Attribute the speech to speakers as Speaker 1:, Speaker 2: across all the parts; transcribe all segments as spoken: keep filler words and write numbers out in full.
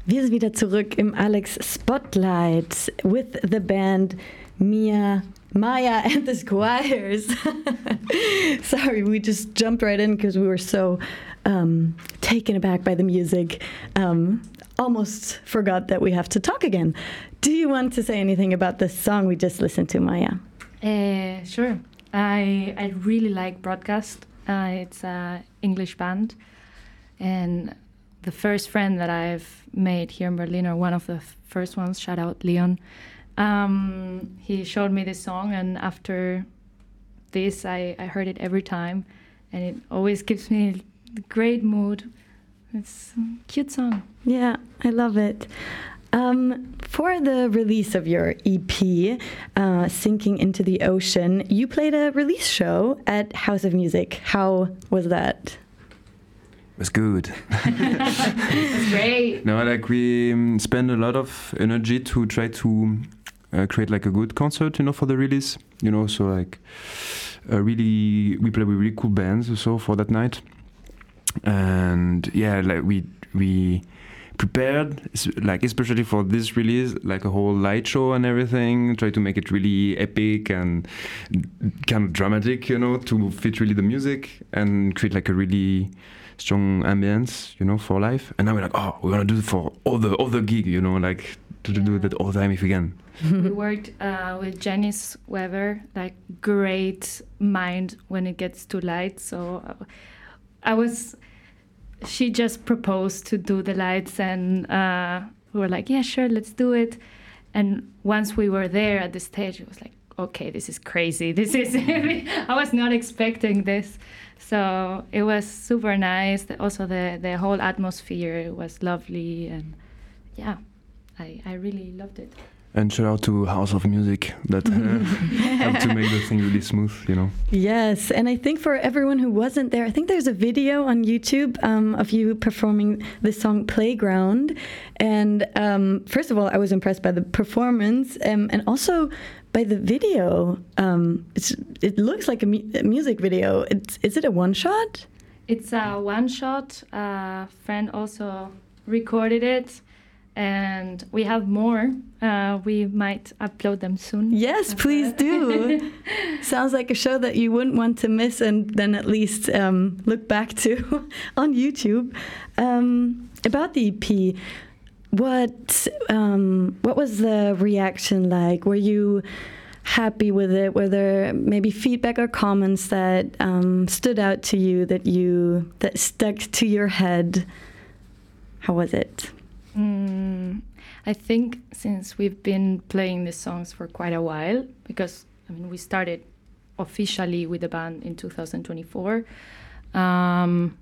Speaker 1: Wir sind wieder zurück im Alex Spotlight with the band Mia, Maya and the Squires. Sorry, we just jumped right in because we were so um, taken aback by the music. Um, almost forgot that we have to talk again. Do you want to say anything about the song we just listened to, Maya?
Speaker 2: Uh, sure. I I really like Broadcast. Uh, it's an English band, and the first friend that I've made here in Berlin, or one of the f- first ones, shout out Leon, um, he showed me this song, and after this I, I heard it every time, and it always gives me a great mood. It's a cute song.
Speaker 1: Yeah, I love it. Um, for the release of your E P, uh, Sinking into the Ocean, you played a release show at House of Music. How was that?
Speaker 3: It was good.
Speaker 2: It's great.
Speaker 3: No, like we um, spend a lot of energy to try to uh, create like a good concert, you know, for the release. You know, so like uh, really, we play with really cool bands also for that night. And yeah, like we we prepared, like especially for this release, like a whole light show and everything. Try to make it really epic and kind of dramatic, you know, to fit really the music and create like a really strong ambience, you know, for live. And now we're like, oh, we want to do it for all the other gig, you know, like to do that all the time if we can.
Speaker 2: We worked uh, with Janice Weber, like great mind when it gets to light. So uh, I was, she just proposed to do the lights, and uh, we were like, yeah, sure, let's do it. And once we were there at the stage, it was like, okay, this is crazy. This is, I was not expecting this. So it was super nice. Also, the, the whole atmosphere was lovely. And yeah, I, I really loved it.
Speaker 3: And shout out to House of Music that uh, helped to make the thing really smooth, you know.
Speaker 1: Yes, and I think for everyone who wasn't there, I think there's a video on YouTube um, of you performing the song Playground. And um, first of all, I was impressed by the performance um, and also by the video. Um, it's, it looks like a, mu- a music video. It's, is it a one-shot?
Speaker 2: It's a one-shot. A friend also recorded it. And we have more. Uh, we might upload them soon.
Speaker 1: Yes, please do. Sounds like a show that you wouldn't want to miss and then at least um, look back to on YouTube. Um, about the E P, what um, what was the reaction like? Were you happy with it? Were there maybe feedback or comments that um, stood out to you that you that stuck to your head? How was it?
Speaker 2: Mm, I think since we've been playing these songs for quite a while, because I mean we started officially with the band in two thousand twenty-four, um,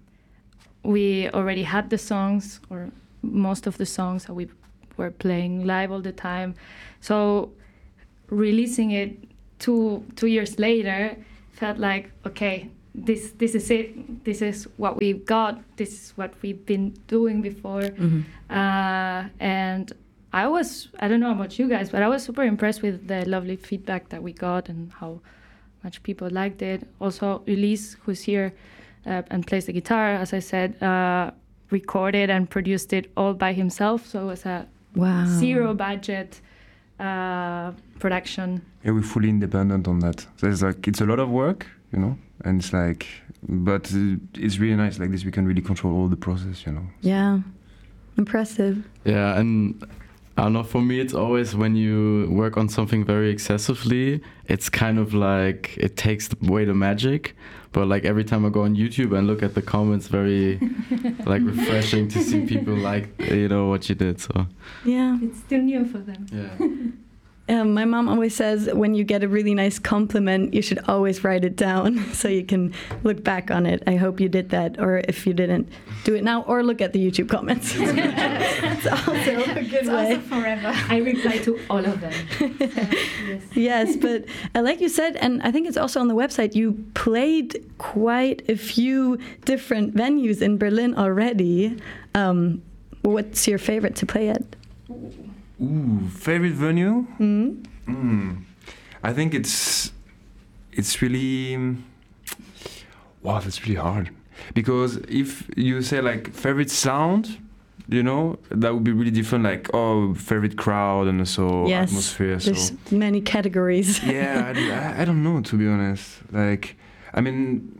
Speaker 2: we already had the songs, or most of the songs that we were playing live all the time. So releasing it two two years later felt like, okay, this this is it, this is what we've got, this is what we've been doing before. Mm-hmm. uh, and I was, I don't know about you guys, but I was super impressed with the lovely feedback that we got and how much people liked it. Also Ulysse, who's here uh, and plays the guitar, as I said, uh, recorded and produced it all by himself, so it was a wow. zero budget uh, production.
Speaker 3: Yeah, we're fully independent on that. So it's like, it's a lot of work, you know, and it's like, but uh, it's really nice like this. We can really control all the process, you know.
Speaker 1: Yeah, impressive.
Speaker 4: Yeah, and I don't know, for me it's always when you work on something very excessively, it's kind of like it takes away the magic. But like every time I go on YouTube and look at the comments, very like refreshing to see people like, you know, what you did. So
Speaker 1: yeah,
Speaker 2: it's still new for them.
Speaker 4: Yeah.
Speaker 1: Um, my mom always says when you get a really nice compliment, you should always write it down so you can look back on it. I hope you did that, or if you didn't, do it now, or look at the YouTube comments. It's also a good
Speaker 2: it's
Speaker 1: way.
Speaker 2: Also forever. I reply to all of them. So,
Speaker 1: yes. Yes, but uh, like you said, and I think it's also on the website, you played quite a few different venues in Berlin already. Um, what's your favorite to play at?
Speaker 3: Ooh, favorite venue?
Speaker 1: Mm.
Speaker 3: Mm. I think it's it's really wow. That's really hard because if you say like favorite sound, you know, that would be really different. Like, oh, favorite crowd and also
Speaker 1: yes,
Speaker 3: atmosphere.
Speaker 1: There's
Speaker 3: so
Speaker 1: many categories.
Speaker 3: yeah, I, I don't know, to be honest. Like, I mean,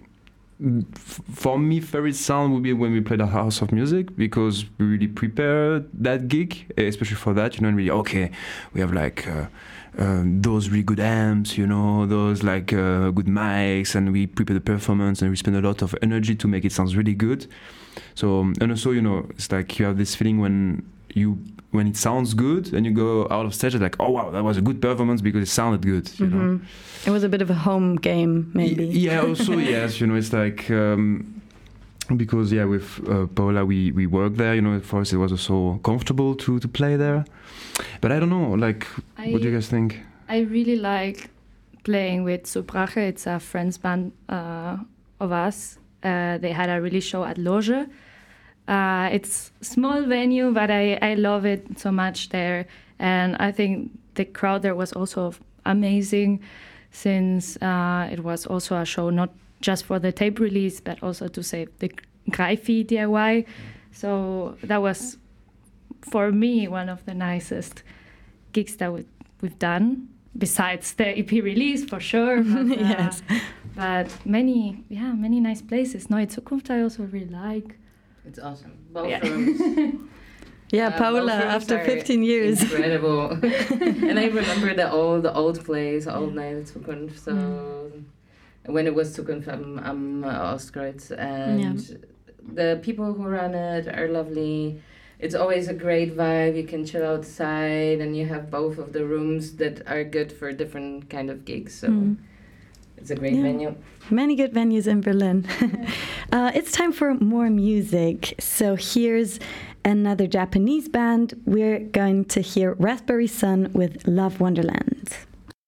Speaker 3: f- for me, favorite sound would be when we play the House of Music, because we really prepare that gig, especially for that. You know, and really, okay, we have like. Uh, Um, those really good amps, you know, those like uh, good mics, and we prepare the performance and we spend a lot of energy to make it sound really good. So, um, and also, you know, it's like you have this feeling when you when it sounds good and you go out of stage, it's like, oh wow, that was a good performance because it sounded good, you mm-hmm. know.
Speaker 1: It was a bit of a home game, maybe.
Speaker 3: Y- yeah, also, yes, you know, it's like, um, because, yeah, with uh, Paola, we, we worked there, you know, for us it was also comfortable to, to play there. But I don't know, like, I, what do you guys think?
Speaker 2: I really like playing with Suprache. It's a friends band uh, of us. Uh, they had a release show at Loge. Uh, it's a small venue, but I, I love it so much there. And I think the crowd there was also amazing, since uh, it was also a show not just for the tape release, but also to save the Greifi D I Y. So that was, for me, one of the nicest gigs that we, we've done, besides the E P release, for sure. But, uh,
Speaker 1: yes.
Speaker 2: But many, yeah, many nice places. Neue Zukunft I also really like.
Speaker 5: It's awesome. Both
Speaker 2: Yeah.
Speaker 5: rooms.
Speaker 1: Yeah,
Speaker 5: Uh,
Speaker 1: Paola,
Speaker 5: both rooms
Speaker 1: after
Speaker 5: are
Speaker 1: fifteen years.
Speaker 5: Incredible. And I remember the old, the old place, old Neue Zukunft. So
Speaker 1: Mm.
Speaker 5: when it was Zukunft am, am Ostkreuz, and
Speaker 1: Yeah.
Speaker 5: the people who run it are lovely. It's always a great vibe. You can chill outside, and you have both of the rooms that are good for different kind of gigs. So
Speaker 1: Mm.
Speaker 5: it's a great
Speaker 1: Yeah.
Speaker 5: venue.
Speaker 1: Many good venues in Berlin. uh, it's time for more music. So here's another Japanese band. We're going to hear Raspberry Sun with Love Wonderland.